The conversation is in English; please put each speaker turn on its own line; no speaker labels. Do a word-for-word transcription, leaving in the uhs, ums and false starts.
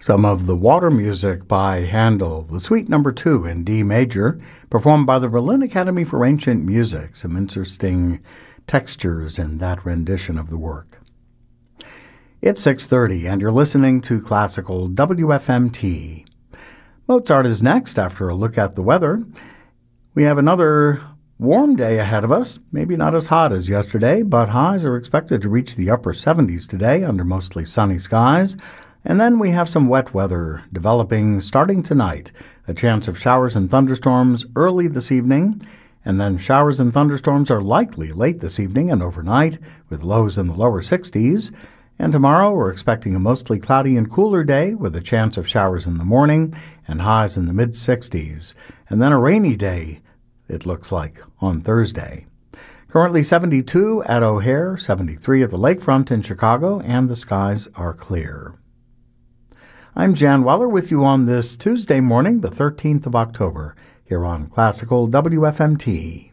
Some of the Water music by Handel, the Suite Number Two in D major, performed by the Berlin Academy for Ancient Music. Some interesting textures in that rendition of the work. It's six thirty, and you're listening to Classical W F M T. Mozart is next after a look at the weather. We have another warm day ahead of us, maybe not as hot as yesterday, but highs are expected to reach the upper seventies today under mostly sunny skies. And then we have some wet weather developing starting tonight. A chance of showers and thunderstorms early this evening, and then showers and thunderstorms are likely late this evening and overnight with lows in the lower sixties. And tomorrow we're expecting a mostly cloudy and cooler day with a chance of showers in the morning and highs in the mid sixties. And then a rainy day, it looks like, on Thursday. Currently seventy-two at O'Hare, seventy-three at the lakefront in Chicago, and the skies are clear. I'm Jan Weller with you on this Tuesday morning, the thirteenth of October, here on Classical W F M T.